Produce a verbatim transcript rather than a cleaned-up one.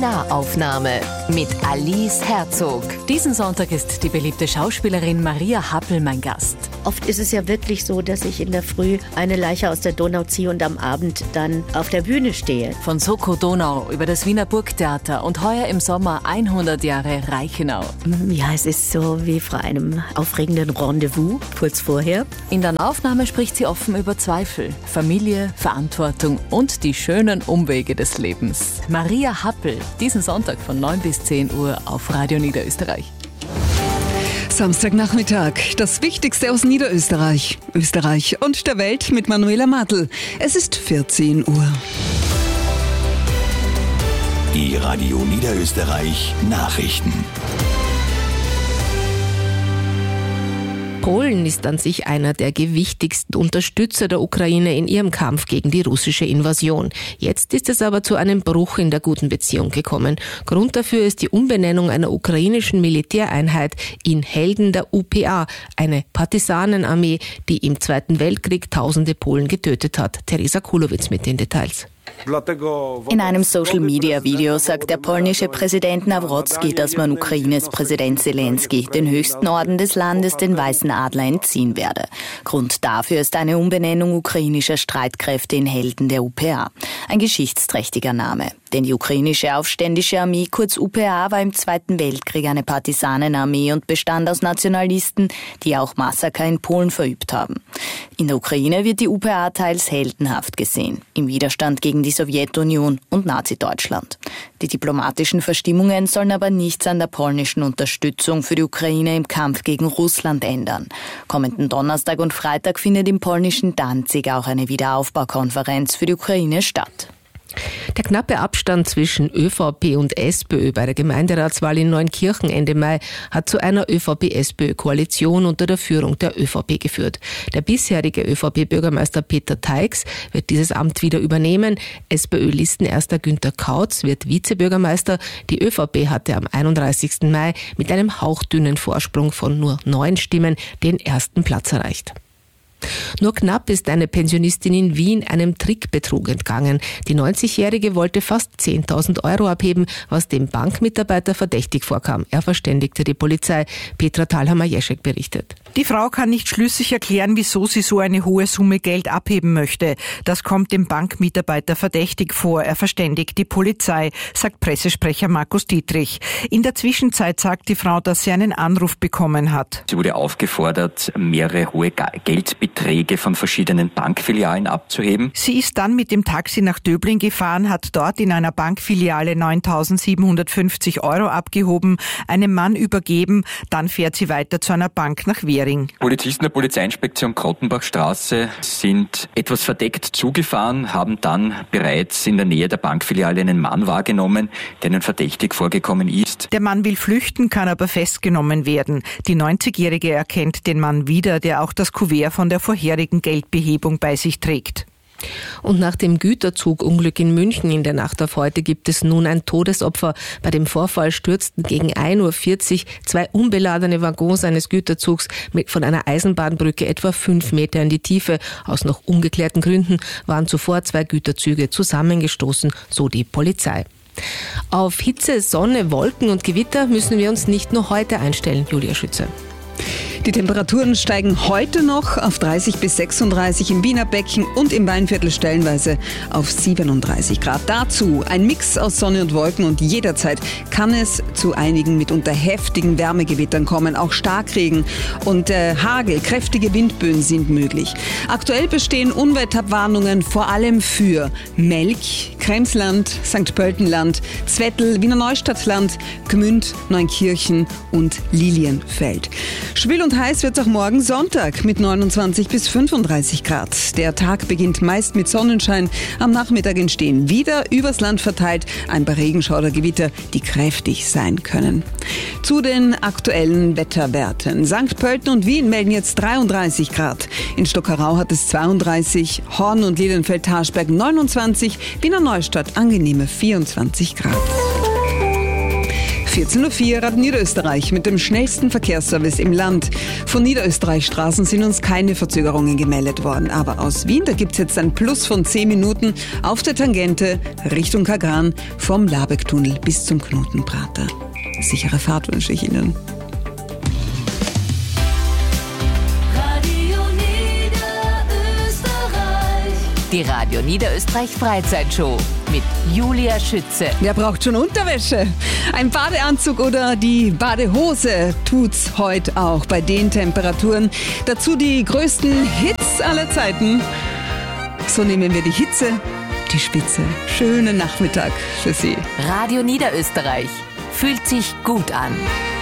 Nahaufnahme mit Alice Herzog. Diesen Sonntag ist die beliebte Schauspielerin Maria Happel mein Gast. Oft ist es ja wirklich so, dass ich in der Früh eine Leiche aus der Donau ziehe und am Abend dann auf der Bühne stehe. Von Soko Donau über das Wiener Burgtheater und heuer im Sommer hundert Jahre Reichenau. Ja, es ist so wie vor einem aufregenden Rendezvous kurz vorher. In der Aufnahme spricht sie offen über Zweifel, Familie, Verantwortung und die schönen Umwege des Lebens. Maria Happel, diesen Sonntag von neun bis zehn Uhr auf Radio Niederösterreich. Samstagnachmittag, das Wichtigste aus Niederösterreich, Österreich und der Welt mit Manuela Martl. Es ist vierzehn Uhr. Die Radio Niederösterreich Nachrichten. Polen ist an sich einer der gewichtigsten Unterstützer der Ukraine in ihrem Kampf gegen die russische Invasion. Jetzt ist es aber zu einem Bruch in der guten Beziehung gekommen. Grund dafür ist die Umbenennung einer ukrainischen Militäreinheit in Helden der U P A, eine Partisanenarmee, die im Zweiten Weltkrieg tausende Polen getötet hat. Teresa Kulowitz mit den Details. In einem Social-Media-Video sagt der polnische Präsident Nawrocki, dass man Ukraines Präsident Zelensky, den höchsten Orden des Landes, den Weißen Adler, entziehen werde. Grund dafür ist eine Umbenennung ukrainischer Streitkräfte in Helden der U P A. Ein geschichtsträchtiger Name. Denn die ukrainische Aufständische Armee, kurz U P A, war im Zweiten Weltkrieg eine Partisanenarmee und bestand aus Nationalisten, die auch Massaker in Polen verübt haben. In der Ukraine wird die U P A teils heldenhaft gesehen, im Widerstand gegen die Sowjetunion und Nazi-Deutschland. Die diplomatischen Verstimmungen sollen aber nichts an der polnischen Unterstützung für die Ukraine im Kampf gegen Russland ändern. Kommenden Donnerstag und Freitag findet im polnischen Danzig auch eine Wiederaufbaukonferenz für die Ukraine statt. Der knappe Abstand zwischen ÖVP und SPÖ bei der Gemeinderatswahl in Neunkirchen Ende Mai hat zu einer ÖVP-SPÖ-Koalition unter der Führung der ÖVP geführt. Der bisherige ÖVP-Bürgermeister Peter Teix wird dieses Amt wieder übernehmen. SPÖ-Listenerster Günther Kautz wird Vizebürgermeister. Die ÖVP hatte am einunddreißigsten Mai mit einem hauchdünnen Vorsprung von nur neun Stimmen den ersten Platz erreicht. Nur knapp ist eine Pensionistin in Wien einem Trickbetrug entgangen. Die neunzigjährige wollte fast zehntausend Euro abheben, was dem Bankmitarbeiter verdächtig vorkam. Er verständigte die Polizei. Petra Thalhammer-Jeschek berichtet. Die Frau kann nicht schlüssig erklären, wieso sie so eine hohe Summe Geld abheben möchte. Das kommt dem Bankmitarbeiter verdächtig vor. Er verständigt die Polizei, sagt Pressesprecher Markus Dietrich. In der Zwischenzeit sagt die Frau, dass sie einen Anruf bekommen hat. Sie wurde aufgefordert, mehrere hohe Geldbeträge von verschiedenen Bankfilialen abzuheben. Sie ist dann mit dem Taxi nach Döbling gefahren, hat dort in einer Bankfiliale neuntausendsiebenhundertfünfzig Euro abgehoben, einem Mann übergeben. Dann fährt sie weiter zu einer Bank nach Währing. Polizisten der Polizeiinspektion Krottenbachstraße sind etwas verdeckt zugefahren, haben dann bereits in der Nähe der Bankfiliale einen Mann wahrgenommen, der ihnen verdächtig vorgekommen ist. Der Mann will flüchten, kann aber festgenommen werden. Die neunzigjährige erkennt den Mann wieder, der auch das Kuvert von der vorherigen Geldbehebung bei sich trägt. Und nach dem Güterzugunglück in München in der Nacht auf heute gibt es nun ein Todesopfer. Bei dem Vorfall stürzten gegen ein Uhr vierzig zwei unbeladene Waggons eines Güterzugs mit von einer Eisenbahnbrücke etwa fünf Meter in die Tiefe. Aus noch ungeklärten Gründen waren zuvor zwei Güterzüge zusammengestoßen, so die Polizei. Auf Hitze, Sonne, Wolken und Gewitter müssen wir uns nicht nur heute einstellen, Julia Schütze. Die Temperaturen steigen heute noch auf dreißig bis sechsunddreißig im Wiener Becken und im Weinviertel stellenweise auf siebenunddreißig Grad. Dazu ein Mix aus Sonne und Wolken und jederzeit kann es zu einigen mitunter heftigen Wärmegewittern kommen. Auch Starkregen und äh, Hagel, kräftige Windböen sind möglich. Aktuell bestehen Unwetterwarnungen vor allem für Melk, Kremsland, Sankt Pöltenland, Zwettl, Wiener Neustadtland, Gmünd, Neunkirchen und Lilienfeld. Schwül und heiß wird es auch morgen Sonntag mit neunundzwanzig bis fünfunddreißig Grad. Der Tag beginnt meist mit Sonnenschein. Am Nachmittag entstehen wieder übers Land verteilt ein paar Regenschaudergewitter, die kräftig sein können. Zu den aktuellen Wetterwerten. Sankt Pölten und Wien melden jetzt dreiunddreißig Grad. In Stockerau hat es zweiunddreißig, Horn und Lilienfeld-Tarschberg neunundzwanzig, Wiener Neustadt angenehme vierundzwanzig Grad. vierzehn Uhr vier, Radio Niederösterreich mit dem schnellsten Verkehrsservice im Land. Von Niederösterreich-Straßen sind uns keine Verzögerungen gemeldet worden. Aber aus Wien, da gibt es jetzt ein Plus von zehn Minuten auf der Tangente Richtung Kagran vom Labeck-Tunnel bis zum Knotenprater. Sichere Fahrt wünsche ich Ihnen. Die Radio Niederösterreich Freizeitshow mit Julia Schütze. Wer braucht schon Unterwäsche? Ein Badeanzug oder die Badehose tut's heute auch bei den Temperaturen. Dazu die größten Hits aller Zeiten. So nehmen wir die Hitze, die Spitze. Schönen Nachmittag für Sie. Radio Niederösterreich fühlt sich gut an.